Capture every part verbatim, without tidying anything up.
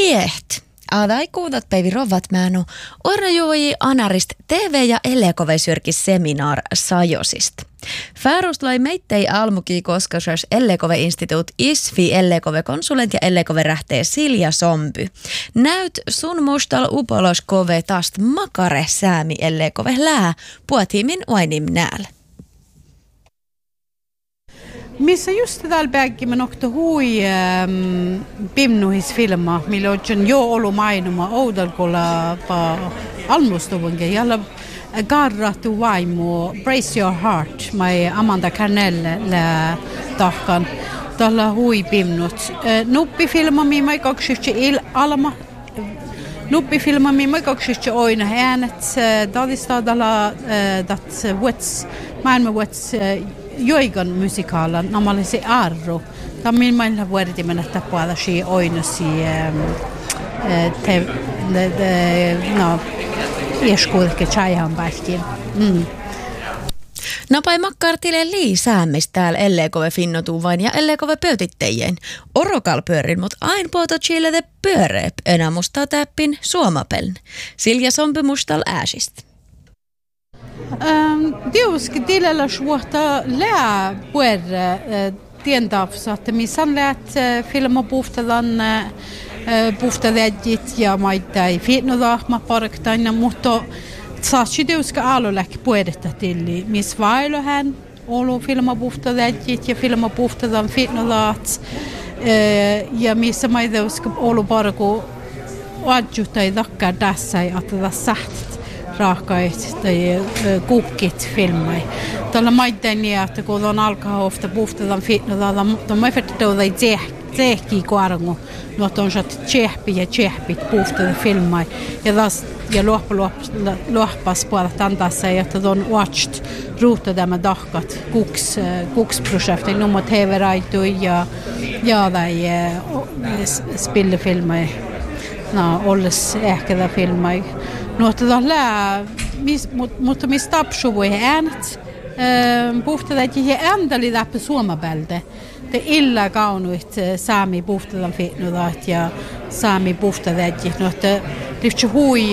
Jeht. Adai kuudat päivi rovat määnu. Orna juoi anarist T V- ja elekovesyrkis seminar sajosist. Färustlai meittei almuki koskasas Ellekove-instituut I S F I Ellekove-konsulent ja Ellekove-rähtee Silja Sompy. Näyt sun mustal upolos kove tast makare säämi Ellekove lää puotimin uainim nääl. Missä just täällä päiväkin me nokta hui ähm, pimnuhisfilma, millä on jo ollut mainuma oudalkolla pa almustuvunkin. Jalla garrattu vaimo Brace Your Heart, mai Amanda Carnelle lä tahkan. Tällä hui pimnut. Nuppifilma, mikä ei kaksitse il alma. Nuppifilma, mikä ei kaksitse oina äänet. Dadista tällä dat wets, maailma wets joigan musikaalan namallisi arru. Tämä on meillä vuoritimena tapaada si oinasi te no ieskuudeke chaihan pähkin. Mm. Napai makkartille lii säämmis täällä Ellekove finnotuu vain ja Ellekove pöytitteijien. Orokal pyörin, mut ain puoto chile de pyöreep enää mustaa täppin suomapeln. Silja Sompy mustal ääsistä. Diuski tilalla suhta lää puerre tiendavsa, että missä läät filma puhtadan puhtadäjit ja maittai fitnodahma parktaina, mutta saatsi diuski aluläk puerta tilli, missä vailohän olu filma puhtadäjit ja filma puhtadan fitnodat ja missä maitauski olu parku adjutai takkar tässä ja että sähtit raakait tai kukkit filmai. Tällä maittain niin, että kun on alkaa ofta puhtadan fitnodaa, mutta mä färti tuoda tsehki kuarangu, mutta on saat tsehpi ja tsehpit puhtadan filmai. Ja taas ja luopas puolet antaa se, että on watched ruuta tämä dahkat kuks kuksprojekti nummer T V-raitu ja ja tai spillefilmai. No, olles ehkä filmai. No, että lää, mutta mistä tapsu voi äänet, puhtadat ja ändali läpi suomapälde. Te illa kaunuit saami puhtadan fitnudat ja saami puhtadat. No, että lyhtsä hui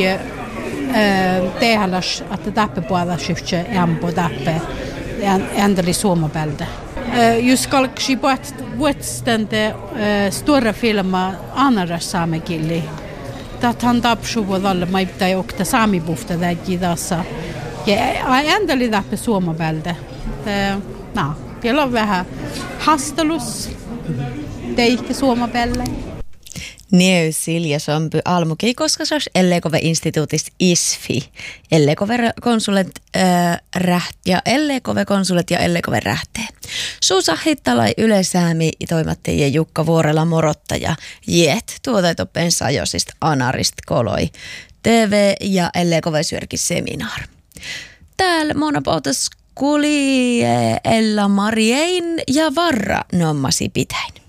tehallas, että täppä puolella lyhtsä ämpo täppä ändali suomapälde. Just kalksi vuotstände stora filma anaras saamekilli. Tähän tapsu voi olla maittai okta saamipuhta täjki tässä. Ja ändali läpi suomapälde. No, vielä on vähän hastelus teikki suomapelle. Neu Silja Sompy almuki koskasas Ellekove-instituutista I S F I, Ellekove-konsulent äh, räht ja Ellekove-konsulet ja Ellekove-rähtee. Suusa Hittalai yleisäämi toimattajien Jukka Vuorela morottaja Jet tuotaitoppen sajosista anarist koloi T V- ja Ellekove-syrkis seminar. Täällä monopautas kuli Ella Mariein ja Varra nommasi pitäin.